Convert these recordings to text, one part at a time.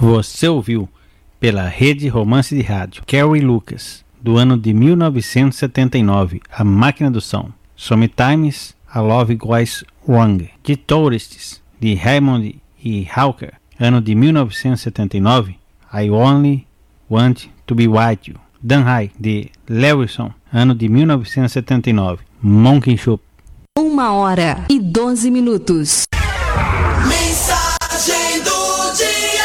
Você ouviu pela Rede Romance de Rádio Carrie Lucas, do ano de 1979, A Máquina do Som. Sometimes I Love Goes Wrong, de Tourists, de Raymond e Hawker, ano de 1979, I Only Want to Be With You. Dan High, de Lewison, ano de 1979, Monkey Shop. 1h12. Mensagem do dia.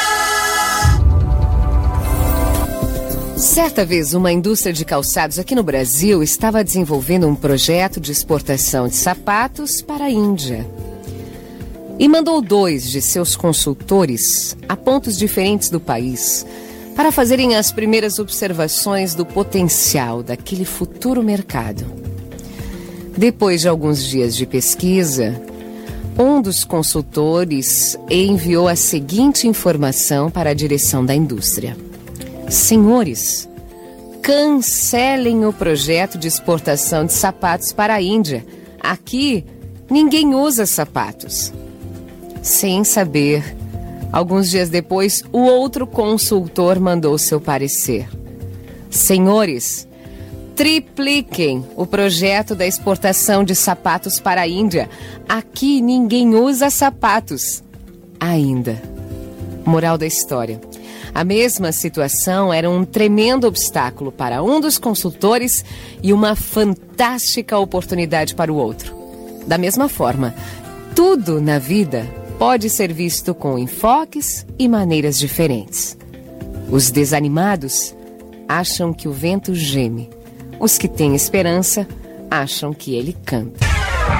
Certa vez, uma indústria de calçados aqui no Brasil estava desenvolvendo um projeto de exportação de sapatos para a Índia. E mandou 2 de seus consultores a pontos diferentes do país para fazerem as primeiras observações do potencial daquele futuro mercado. Depois de alguns dias de pesquisa, um dos consultores enviou a seguinte informação para a direção da indústria: senhores, cancelem o projeto de exportação de sapatos para a Índia. Aqui, ninguém usa sapatos. Sem saber, alguns dias depois, o outro consultor mandou seu parecer: senhores, tripliquem o projeto da exportação de sapatos para a Índia. Aqui ninguém usa sapatos. Ainda. Moral da história: a mesma situação era um tremendo obstáculo para um dos consultores e uma fantástica oportunidade para o outro. Da mesma forma, tudo na vida pode ser visto com enfoques e maneiras diferentes. Os desanimados acham que o vento geme. Os que têm esperança acham que ele canta.